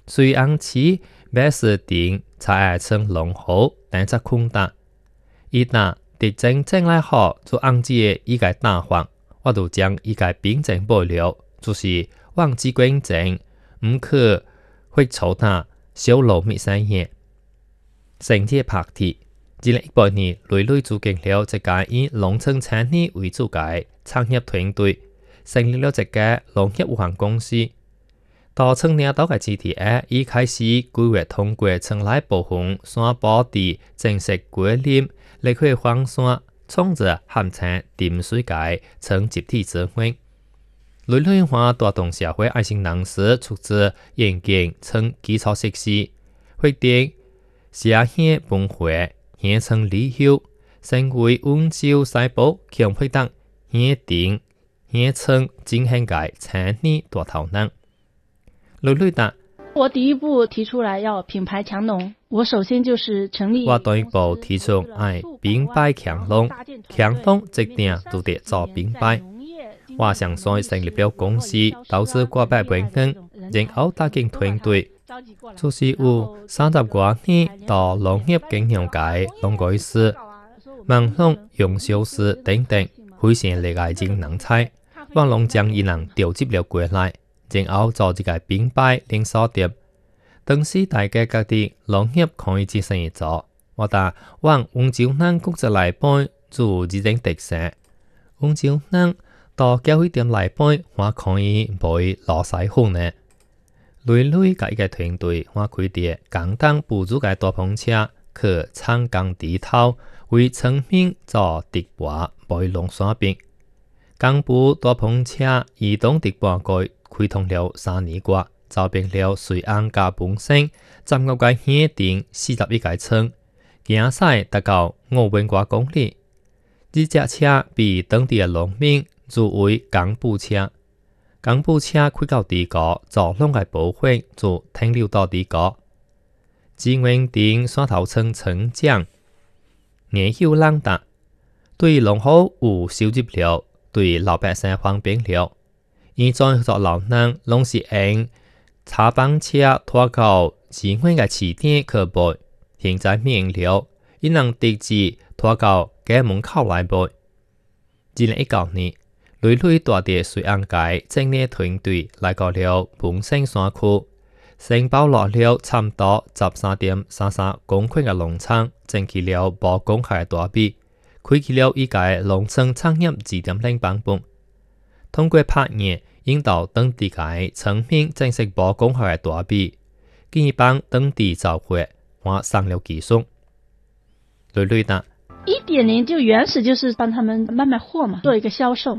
水安市买时定才爱称龙河，但则空大。伊那地震正来好，就安置伊个大黄，我就将伊个冰镇保留，就是忘记关症，唔可会抽他小路密生嘢。成绩拍题，2018年累累组建了一家以农村产业为主嘅产业团队，成立了一家农业有限公司。到村领导嘅支持下，已开始规划通过村内部分山坡地正式归林，离开荒山，创造旱产淡水界村集体智慧。累累化带动社会爱心人士出资研究村基础设施，决定社县分会县村里休，成为温州西部强配当县定县村进行嘅产业大头人。累累达， 我第一步提出来要品牌强农，我首先就是成立。 我第一步提出爱品牌强农，强农一定就得做品牌。我上所成立了公司，投资过百万元，然后搭建团队，就是有30多年到农业经营界农改师、网络营销师等等，非常厉害的人才。我拢将伊人调集了过来，然后做一个品牌连锁店。当时大家各地农业可以做生意做，我打往温州南国际内边做一种特色。温州南到教会店内边，我可以卖螺蛳粉呢。累累嘅一个团队，我开啲简单补助嘅大篷车，去厂工地头为村民做直播卖农产品。港部大篷车移动直播街开通了3年多，走遍了水安加本省，19个县定41个村，行驶达到5万多公里。呢只车被当地嘅农民作为港部车，港部车开到地角，做拢嘅部分就停留到地角。志愿定山头村村长叶秀朗达对农户有收入了，对老百姓方便了。现在做老人拢是用茶板车拖到志愿嘅起点去卖，现在免了，伊能直接拖到家门口来卖。2019年。累累大地水安界整理团队来到了本省山区，承包落了差不多13.33公顷嘅农场，争取了无公开大比，开启了一个农村产业2.0版本。通过拍业引导当地嘅村民正式无公开嘅大比，建议帮当地造血，我上了技术。累累达。 1.0就原始就是帮他们卖卖货嘛，做一个销售。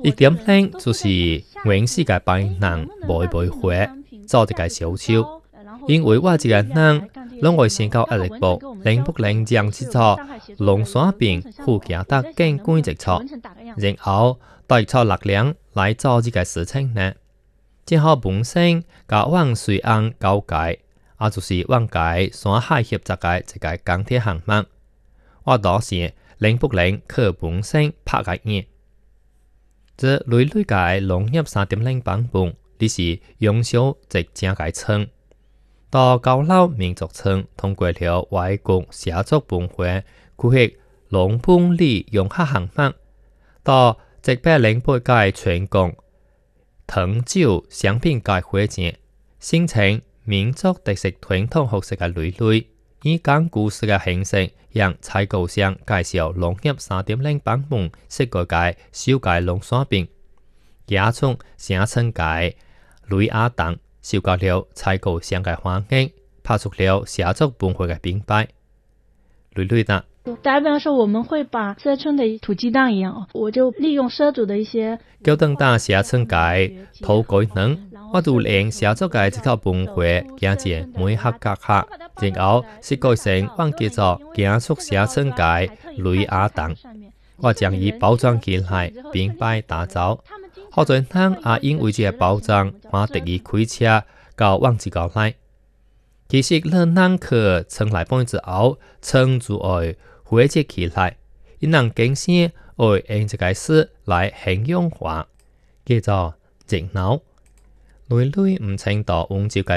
1.0就是原始嘅帮人卖货，做一个销售。因为我一个人拢会先到压力部，能不能将这座农产品附加得更关一错，然后带错力量来做这个事情呢？正好本身甲往水岸交界，也就是往界山海合作嘅一个钢铁项目。我当时能不能去本身拍个嘢？这累累嘅农业3.0版本，你是用小直正嘅村，到高老民族村通过了外国社族分会规划农本里融合项目，到108届全国糖酒商品界会展，形成民族特色传统学习嘅累累。以讲故事嘅形式，向采购商介绍农业3.0版本设计嘅小界农产品，加从城村界雷亚等收购了采购商嘅环境，拍出了社族本会嘅品牌。累累达。 打比方说，我们会把社村的土鸡蛋一样，我就利用社主的一些。 叫等打社村界土改能，我就令社族界这套本会行至每合格下，然后设计成我叫做行出社村界雷亚蛋，我将伊包装起来，品牌打造。好多人也因为这个包装，我特意开车到往这个来。其实咱人去村内搬之后，村就爱汇集起来，因人更先会用这个事来形容化，叫做热闹。累累唔清到温州嘅